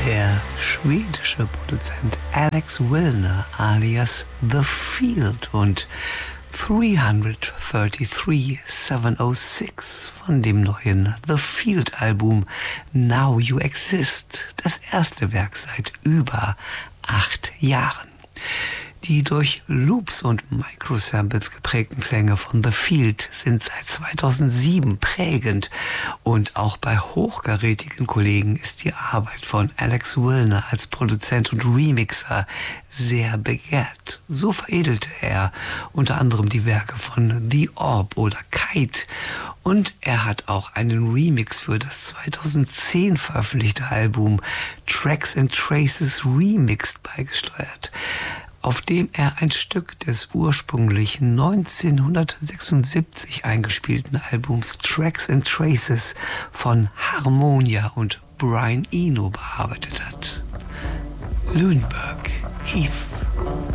Der schwedische Produzent Alex Wilner alias The Field und 333706 von dem neuen The Field Album Now You Exist, das erste Werk seit über 8 Jahren. Die durch Loops und Microsamples geprägten Klänge von The Field sind seit 2007 prägend und auch bei hochkarätigen Kollegen ist die Arbeit von Alex Wilner als Produzent und Remixer sehr begehrt. So veredelte er unter anderem die Werke von The Orb oder Kite und er hat auch einen Remix für das 2010 veröffentlichte Album Tracks and Traces Remixed beigesteuert, auf dem er ein Stück des ursprünglich 1976 eingespielten Albums Tracks and Traces von Harmonia und Brian Eno bearbeitet hat. Lundberg Heath.